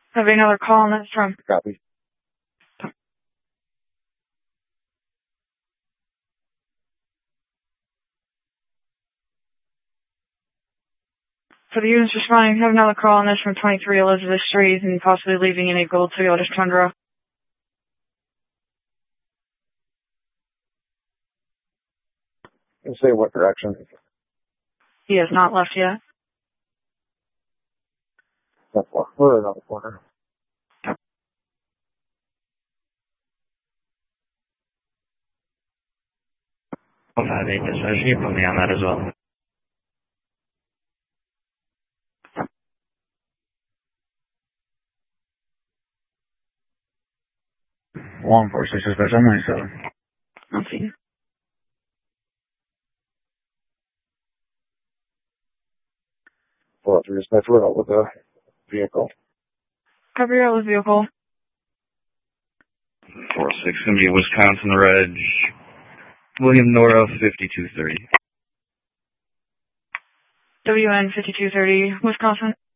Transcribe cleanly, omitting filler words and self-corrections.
Have another call on this from? Copy. For the units responding, have another call on this from 23 Elizabeth Street and possibly leaving in a gold Toyota Tundra. And say what direction? He has not left yet. That's what. We're around the corner. I'll have 8 dispatch. You can put me on that as well. 146 dispatch. I'm 97. Okay. Pull up to dispatch. We're out with the vehicle. Cover your with vehicle. 46, gonna be Wisconsin Reg. William Nora, 5230. WN 5230, Wisconsin.